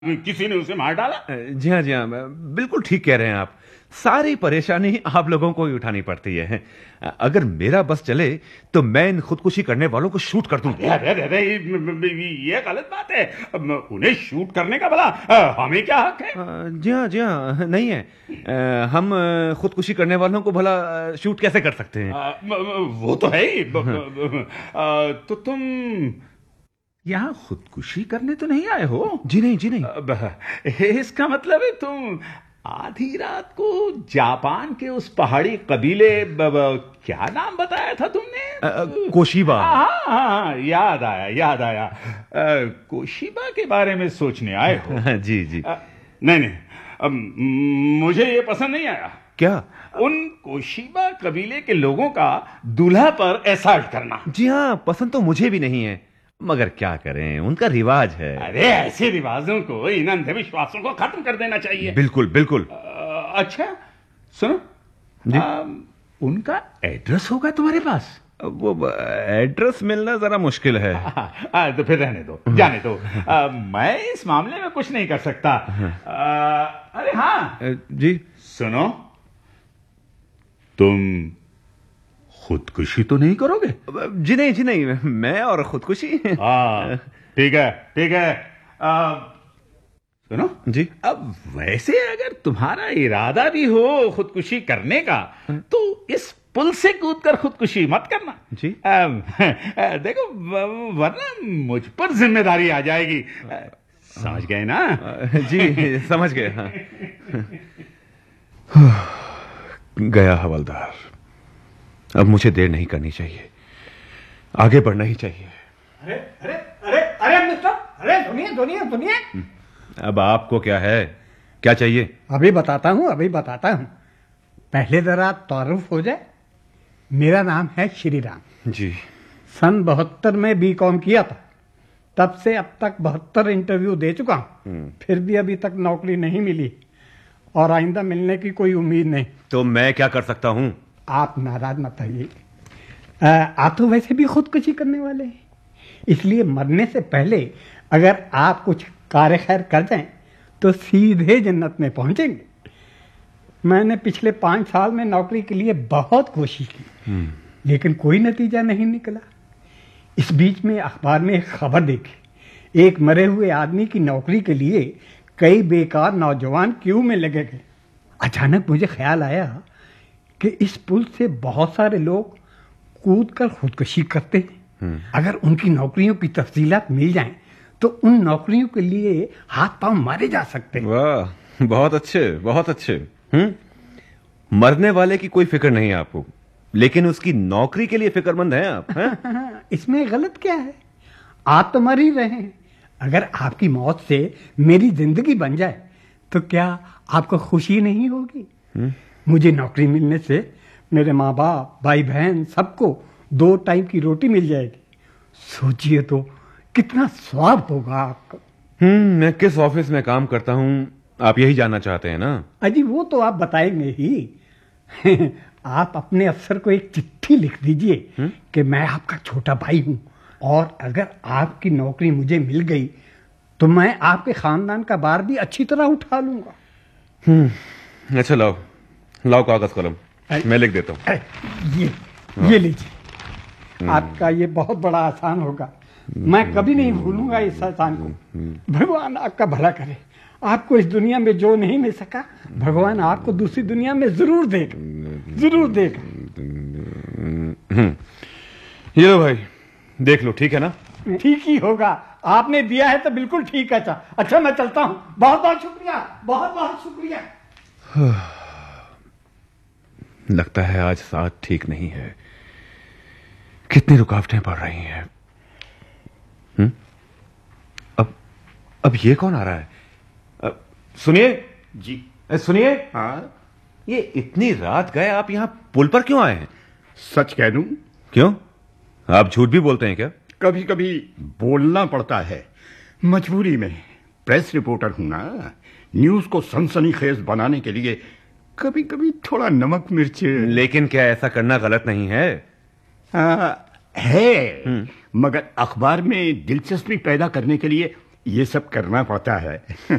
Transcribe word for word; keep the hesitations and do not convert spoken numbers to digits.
किसी ने उसे मार डाला? जी हाँ जी हाँ, बिल्कुल ठीक कह रहे हैं आप। सारी परेशानी आप लोगों को ही उठानी पड़ती है। अगर मेरा बस चले तो मैं इन खुदकुशी करने वालों को शूट कर दूं। अरे अरे अरे ये गलत बात है। उन्हें शूट करने का भला हमें क्या हक है? जी हाँ जी हाँ, नहीं है। हम खुदकुशी करने वालों को भला शूट कैसे कर सकते हैं? आ, वो तो है ही। तो तुम यहाँ खुदकुशी करने तो नहीं आए हो? जी नहीं जी नहीं। इसका मतलब है तुम आधी रात को जापान के उस पहाड़ी कबीले ब, ब, क्या नाम बताया था तुमने? आ, कोशीबा। हाँ हाँ, याद आया याद आया। आ, कोशीबा के बारे में सोचने आए हो? जी जी। आ, नहीं नहीं, अब मुझे ये पसंद नहीं आया। क्या? उन कोशीबा कबीले के लोगों का दूल्हा पर असल्ट करना। जी हाँ, पसंद तो मुझे भी नहीं है, मगर क्या करें, उनका रिवाज है। अरे ऐसे रिवाजों को, इन अंधविश्वासों को खत्म कर देना चाहिए। बिल्कुल बिल्कुल। आ, अच्छा सुनो जी? आ, उनका एड्रेस होगा तुम्हारे पास? वो एड्रेस मिलना जरा मुश्किल है। आ, आ, तो फिर रहने दो, जाने दो। आ, मैं इस मामले में कुछ नहीं कर सकता। आ, अरे हाँ जी सुनो, तुम खुदकुशी तो नहीं करोगे? जी नहीं जी नहीं, मैं और खुदकुशी। हाँ ठीक है ठीक है। आ, सुनो जी। अब वैसे अगर तुम्हारा इरादा भी हो खुदकुशी करने का तो इस पुल से कूदकर खुदकुशी मत करना जी। आ, आ, देखो वरना मुझ पर जिम्मेदारी आ जाएगी। समझ गए ना? जी समझ गए। हाँ। गया हवलदार, अब मुझे देर नहीं करनी चाहिए, आगे बढ़ना ही चाहिए। अरे अरे अरे अरे मिस्टर, अरे सुनिए सुनिए सुनिए। अब आपको क्या है, क्या चाहिए? अभी बताता हूँ अभी बताता हूँ, पहले जरा तारुफ हो जाए। मेरा नाम है श्री राम जी। सन बहत्तर में बी कॉम किया था, तब से अब तक बहत्तर इंटरव्यू दे चुका हूँ, फिर भी अभी तक नौकरी नहीं मिली और आइंदा मिलने की कोई उम्मीद नहीं। तो मैं क्या कर सकता हूँ? आप नाराज मत होइए, आप तो वैसे भी खुदकुशी करने वाले हैं, इसलिए मरने से पहले अगर आप कुछ कार्य खैर कर जाएं तो सीधे जन्नत में पहुंचेंगे। मैंने पिछले पांच साल में नौकरी के लिए बहुत कोशिश की, लेकिन कोई नतीजा नहीं निकला। इस बीच में अखबार में एक खबर देखी, एक मरे हुए आदमी की नौकरी के लिए कई बेकार नौजवान क्यू में लगे गए। अचानक मुझे ख्याल आया कि इस पुल से बहुत सारे लोग कूद कर खुदकुशी करते हैं। अगर उनकी नौकरियों की तफसीलात मिल जाएं तो उन नौकरियों के लिए हाथ पांव मारे जा सकते हैं। वाह, बहुत अच्छे बहुत अच्छे। हम्म मरने वाले की कोई फिक्र नहीं आपको, लेकिन उसकी नौकरी के लिए फिक्रमंद हैं आप। हैं? इसमें गलत क्या है? आप तो मर ही रहे हैं। अगर आपकी मौत से मेरी जिंदगी बन जाए तो क्या आपको खुशी नहीं होगी? हुँ? मुझे नौकरी मिलने से मेरे माँ बाप, भाई बहन सबको दो टाइम की रोटी मिल जाएगी। सोचिए तो कितना स्वाब होगा आपका। हम्म मैं किस ऑफिस में काम करता हूँ आप यही जानना चाहते हैं ना? अजी वो तो आप बताएंगे ही। आप अपने अफसर को एक चिट्ठी लिख दीजिए कि मैं आपका छोटा भाई हूँ और अगर आपकी नौकरी मुझे मिल गई तो मैं आपके खानदान का बार भी अच्छी तरह उठा लूंगा। हम्म अच्छा लाओ लाओ कागज कलम, मैं लिख देता हूँ। ये ये लीजिए, आपका ये बहुत बड़ा आसान होगा, मैं कभी नहीं भूलूंगा इस आसान को। भगवान आपका भला करे। आपको इस दुनिया में जो नहीं मिल सका भगवान आपको दूसरी दुनिया में जरूर देगा, जरूर देगा। ये लो भाई, देख लो, ठीक है ना? ठीक ही होगा, आपने दिया है तो बिल्कुल ठीक है। अच्छा अच्छा मैं चलता हूँ, बहुत बहुत शुक्रिया, बहुत बहुत शुक्रिया। लगता है आज साथ ठीक नहीं है, कितनी रुकावटें पड़ रही हैं। हम्म अब अब ये कौन आ रहा है? सुनिए जी। सुनिए। हाँ ये इतनी रात गए आप यहाँ पुल पर क्यों आए हैं? सच कह दूं? क्यों, आप झूठ भी बोलते हैं क्या? कभी कभी बोलना पड़ता है, मजबूरी में। प्रेस रिपोर्टर हूं ना, न्यूज को सनसनीखेज बनाने के लिए कभी कभी थोड़ा नमक मिर्च। लेकिन क्या ऐसा करना गलत नहीं है? आ, है, मगर अखबार में दिलचस्पी पैदा करने के लिए ये सब करना पड़ता है।